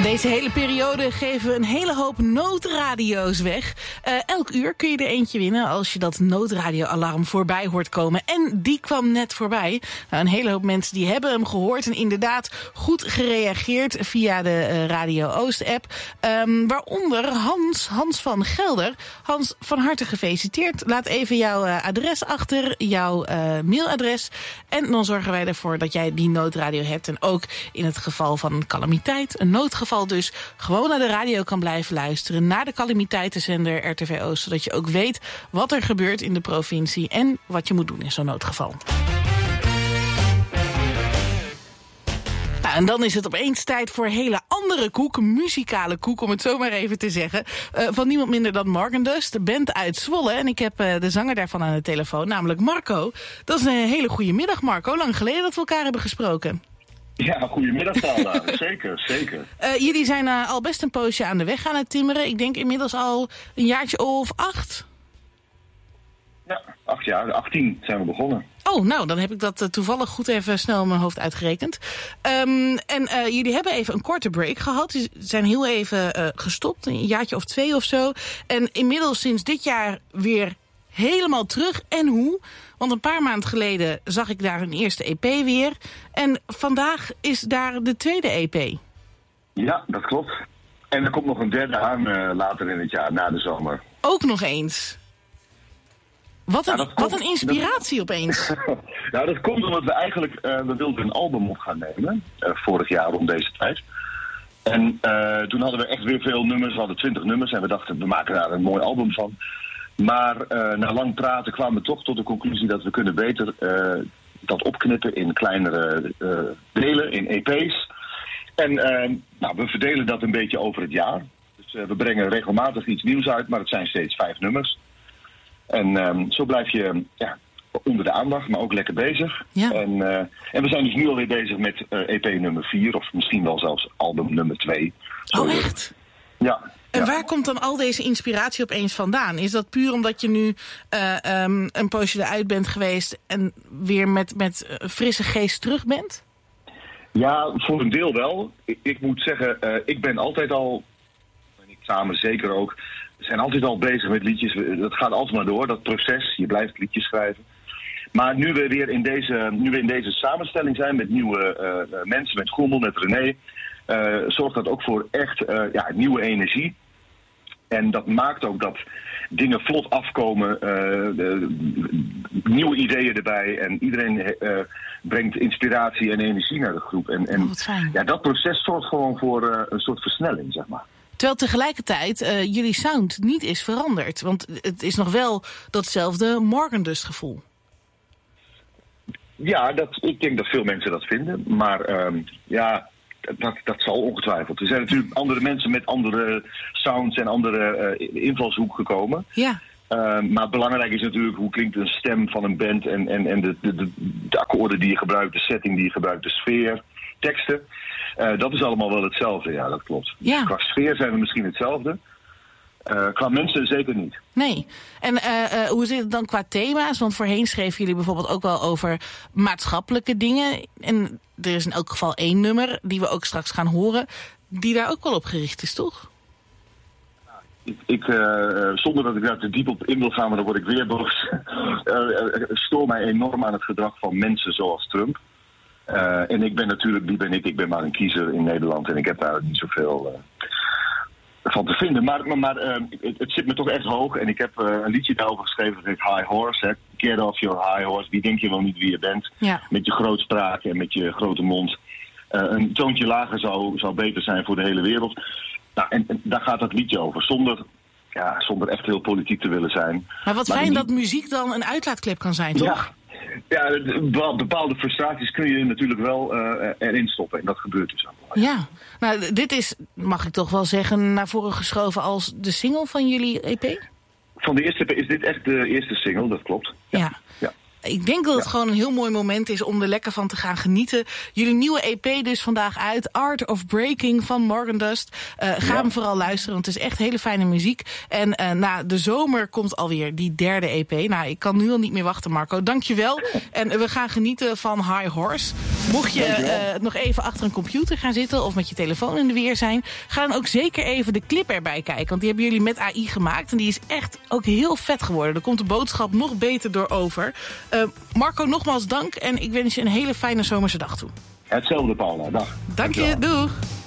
Deze hele periode geven we een hele hoop noodradio's weg. Elk uur kun je er eentje winnen als je dat noodradioalarm voorbij hoort komen. En die kwam net voorbij. Nou, een hele hoop mensen die hebben hem gehoord en inderdaad goed gereageerd via de Radio Oost-app. Waaronder Hans van Gelder. Hans, van harte gefeliciteerd. Laat even jouw adres achter, jouw mailadres. En dan zorgen wij ervoor dat jij die noodradio hebt. En ook in het geval van een calamiteit, een noodgeval dus, gewoon naar de radio kan blijven luisteren, naar de calamiteitenzender RTV Oost, zodat je ook weet wat er gebeurt in de provincie en wat je moet doen in zo'n noodgeval. Nou, en dan is het opeens tijd voor hele andere koek, muzikale koek, om het zo maar even te zeggen. Van niemand minder dan Morgendust, de band uit Zwolle. En ik heb de zanger daarvan aan de telefoon, namelijk Marco. Dat is een hele goede middag, Marco. Lang geleden dat we elkaar hebben gesproken. Ja, goedemiddag, Paula. Zeker. Jullie zijn al best een poosje aan de weg aan het timmeren. Ik denk inmiddels al een jaartje of 8. Ja, 8 jaar. 18 zijn we begonnen. Oh, nou, dan heb ik dat toevallig goed even snel in mijn hoofd uitgerekend. Jullie hebben even een korte break gehad. Ze zijn heel even gestopt, een jaartje of 2 of zo. En inmiddels sinds dit jaar weer helemaal terug. En hoe? Want een paar maanden geleden zag ik daar een eerste EP weer. En vandaag is daar de tweede EP. Ja, dat klopt. En er komt nog een derde aan later in het jaar, na de zomer. Ook nog eens? Wat een inspiratie opeens. Nou, dat komt omdat we eigenlijk, we wilden een album op gaan nemen. Vorig jaar om deze tijd. En toen hadden we echt weer veel nummers. We hadden 20 nummers en we dachten, we maken daar een mooi album van. Maar na lang praten kwamen we toch tot de conclusie dat we kunnen beter dat opknippen in kleinere delen, in EP's. En we verdelen dat een beetje over het jaar. Dus we brengen regelmatig iets nieuws uit, maar het zijn steeds 5 nummers. En zo blijf je onder de aandacht, maar ook lekker bezig. Ja. En we zijn dus nu alweer bezig met EP nummer 4, of misschien wel zelfs album nummer 2. Oh, echt? Ja. En waar komt dan al deze inspiratie opeens vandaan? Is dat puur omdat je nu een poosje eruit bent geweest en weer met frisse geest terug bent? Ja, voor een deel wel. Ik moet zeggen, ik ben altijd al, en ik samen zeker ook, we zijn altijd al bezig met liedjes. Dat gaat altijd maar door, dat proces. Je blijft liedjes schrijven. Maar nu we weer in deze samenstelling zijn met nieuwe mensen, met Gommel, met René, zorgt dat ook voor echt nieuwe energie. En dat maakt ook dat dingen vlot afkomen, nieuwe ideeën erbij. En iedereen brengt inspiratie en energie naar de groep. En dat proces zorgt gewoon voor een soort versnelling, zeg maar. Terwijl tegelijkertijd jullie sound niet is veranderd. Want het is nog wel datzelfde Morgendust gevoel. Ja, ik denk dat veel mensen dat vinden. Maar dat zal ongetwijfeld. Er zijn natuurlijk andere mensen met andere sounds en andere invalshoek gekomen. Ja. Maar belangrijk is natuurlijk hoe klinkt een stem van een band en de akkoorden die je gebruikt, de setting die je gebruikt, de sfeer, teksten. Dat is allemaal wel hetzelfde, ja, dat klopt. Ja. Qua sfeer zijn we misschien hetzelfde. Qua mensen zeker niet. Nee. En hoe zit het dan qua thema's? Want voorheen schreven jullie bijvoorbeeld ook wel over maatschappelijke dingen. En er is in elk geval 1 nummer, die we ook straks gaan horen, die daar ook wel op gericht is, toch? Zonder dat ik daar te diep op in wil gaan, maar dan word ik weer boos. Stoor mij enorm aan het gedrag van mensen zoals Trump. En ik ben natuurlijk, wie ben ik? Ik ben maar een kiezer in Nederland en ik heb daar niet zoveel van te vinden. Maar het zit me toch echt hoog en ik heb een liedje daarover geschreven, dat heet High Horse. Hè. Get off your high horse. Wie denk je wel niet wie je bent? Ja. Met je grootspraak en met je grote mond. Een toontje lager zou beter zijn voor de hele wereld. Nou, en daar gaat dat liedje over. Zonder echt heel politiek te willen zijn. Maar wat fijn dat muziek dan een uitlaatklep kan zijn, toch? Ja, bepaalde frustraties kun je natuurlijk wel erin stoppen. En dat gebeurt dus ook wel. Ja, nou dit is, mag ik toch wel zeggen, naar voren geschoven als de single van jullie EP? Van de eerste EP is dit echt de eerste single, dat klopt. Ja. ik denk dat het gewoon een heel mooi moment is om er lekker van te gaan genieten. Jullie nieuwe EP dus vandaag uit. Art of Breaking van Morgan Dust. Ga hem vooral luisteren, want het is echt hele fijne muziek. En na de zomer komt alweer die derde EP. Nou, ik kan nu al niet meer wachten, Marco. Dankjewel. En we gaan genieten van High Horse. Mocht je nog even achter een computer gaan zitten of met je telefoon in de weer zijn, ga dan ook zeker even de clip erbij kijken. Want die hebben jullie met AI gemaakt. En die is echt ook heel vet geworden. Er komt de boodschap nog beter door over. Marco, nogmaals dank. En ik wens je een hele fijne zomerse dag toe. Hetzelfde, Paula. Dag. Dank je. Doeg.